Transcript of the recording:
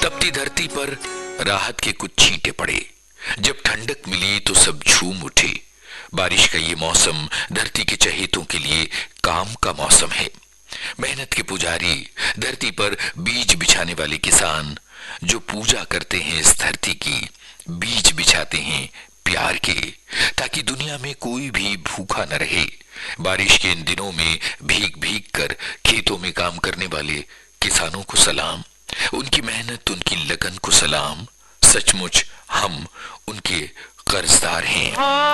तपती धरती पर राहत के कुछ छींटे पड़े। जब ठंडक मिली तो सब झूम उठे। बारिश का ये मौसम धरती के चहेतों के लिए काम का मौसम है। मेहनत के पुजारी, धरती पर बीज बिछाने वाले किसान जो पूजा करते हैं इस धरती की, बीज बिछाते हैं प्यार के, ताकि दुनिया में कोई भी भूखा न रहे। बारिश के इन दिनों में भीग भीग कर खेतों में काम करने वाले किसानों को सलाम, उनकी मेहनत, उनकी लगन को सलाम। सचमुच हम उनके कर्जदार हैं।